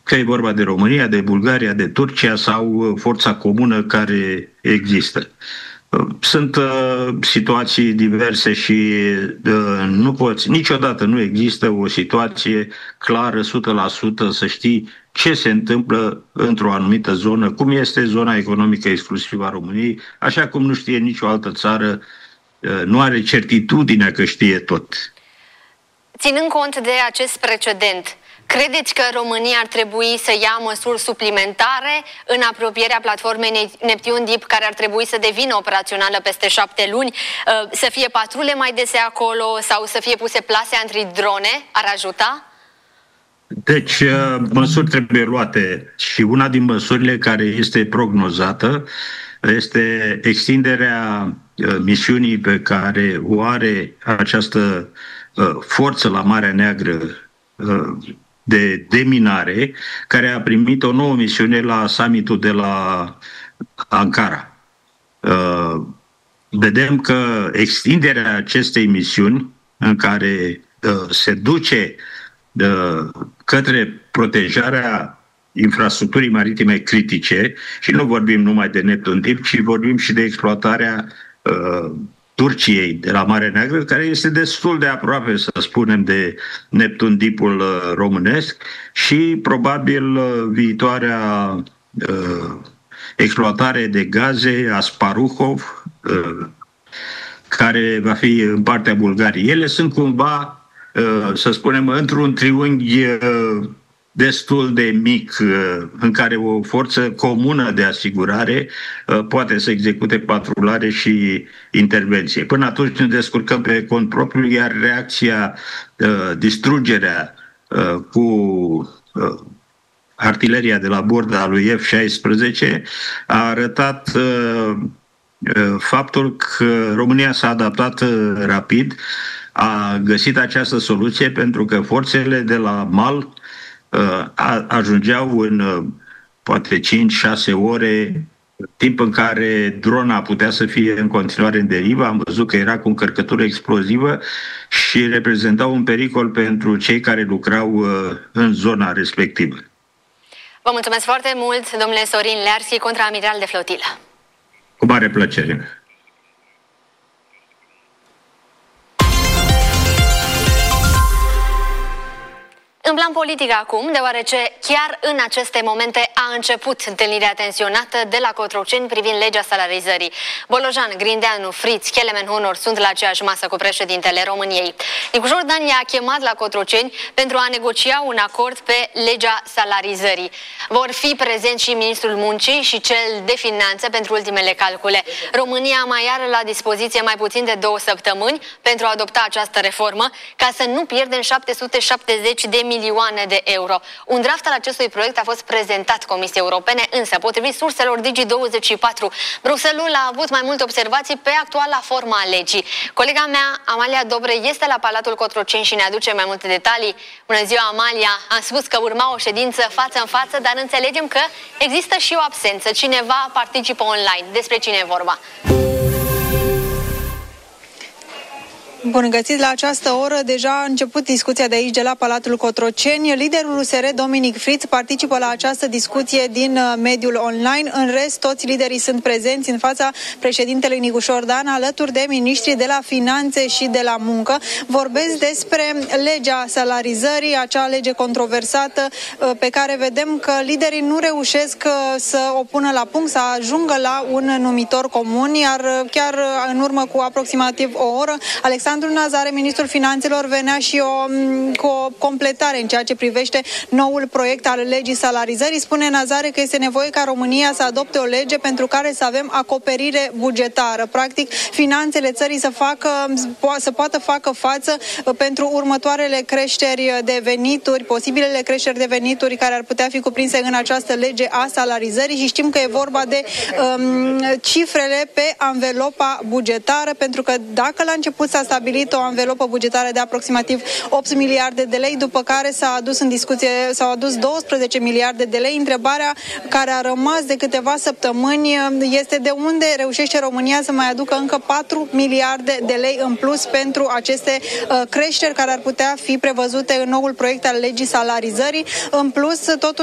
că e vorba de România, de Bulgaria, de Turcia sau forța comună care există. Sunt situații diverse și niciodată nu există o situație clară, 100%, să știi ce se întâmplă într-o anumită zonă, cum este zona economică exclusivă a României, așa cum nu știe nicio altă țară, nu are certitudinea că știe tot. Ținând cont de acest precedent, credeți că România ar trebui să ia măsuri suplimentare în apropierea platformei Neptun Deep, care ar trebui să devină operațională peste 7 luni? Să fie patrule mai dese acolo sau să fie puse plase antidrone? Ar ajuta? Deci, măsuri trebuie luate și una din măsurile care este prognozată este extinderea misiunii pe care o are această forță la Marea Neagră de deminare, care a primit o nouă misiune la summitul de la Ankara. Vedem că extinderea acestei misiuni, în care se duce către protejarea infrastructurii maritime critice, și nu vorbim numai de Neptun Deep, ci vorbim și de exploatarea Turciei de la Marea Neagră, care este destul de aproape, să spunem, de Neptun Deep-ul românesc, și probabil viitoarea exploatare de gaze a Sparuhov, care va fi în partea Bulgariei. Ele sunt cumva, să spunem, într-un triunghi destul de mic, în care o forță comună de asigurare poate să execute patrulare și intervenție. Până atunci ne descurcăm pe cont propriu, iar reacția, distrugerea cu artileria de la bord a lui F-16 a arătat faptul că România s-a adaptat rapid, a găsit această soluție, pentru că forțele de la mal ajungeau în poate 5-6 ore, timp în care drona putea să fie în continuare în derivă. Am văzut că era cu încărcătură explozivă și reprezentau un pericol pentru cei care lucrau în zona respectivă. Vă mulțumesc foarte mult, domnule Sorin Learski, contraamiral de flotilă. Cu mare plăcere. În plan politic acum, deoarece chiar în aceste momente a început întâlnirea tensionată de la Cotroceni privind legea salarizării. Bolojan, Grindeanu, Friț, Kelemen Honor sunt la aceeași masă cu președintele României. Nicu Jordan i-a chemat la Cotroceni pentru a negocia un acord pe legea salarizării. Vor fi prezenți și ministrul muncii și cel de finanțe pentru ultimele calcule. România mai are la dispoziție mai puțin de 2 săptămâni pentru a adopta această reformă, ca să nu pierdem 770 de milioane de euro. Un draft al acestui proiect a fost prezentat Comisiei Europene, însă, potrivit surselor Digi24, Bruxelles a avut mai multe observații pe actuala formă a legii. Colega mea, Amalia Dobre, este la Palatul Cotroceni și ne aduce mai multe detalii. Bună ziua, Amalia! Am spus că urma o ședință față în față, dar înțelegem că există și o absență. Cineva participă online. Despre cine e vorba? Bun găsit la această oră. Deja a început discuția de aici, de la Palatul Cotroceni. Liderul USR, Dominic Friț, participă la această discuție din mediul online. În rest, toți liderii sunt prezenți în fața președintelui Nicu Jordan, alături de miniștrii de la Finanțe și de la Muncă. Vorbesc despre legea salarizării, acea lege controversată pe care vedem că liderii nu reușesc să o pună la punct, să ajungă la un numitor comun, iar chiar în urmă cu aproximativ o oră, Alexandru Nazare, ministrul Finanțelor, venea și cu o completare în ceea ce privește noul proiect al legii salarizării. Spune Nazare că este nevoie ca România să adopte o lege pentru care să avem acoperire bugetară. Practic, finanțele țării să poată facă față pentru următoarele creșteri de venituri, posibilele creșteri de venituri care ar putea fi cuprinse în această lege a salarizării, și știm că e vorba de cifrele pe anvelopa bugetară, pentru că dacă la început s-a stabilit o anvelopă bugetară de aproximativ 8 miliarde de lei, după care s-au adus 12 miliarde de lei. Întrebarea care a rămas de câteva săptămâni este de unde reușește România să mai aducă încă 4 miliarde de lei în plus pentru aceste creșteri care ar putea fi prevăzute în noul proiect al legii salarizării. În plus, totul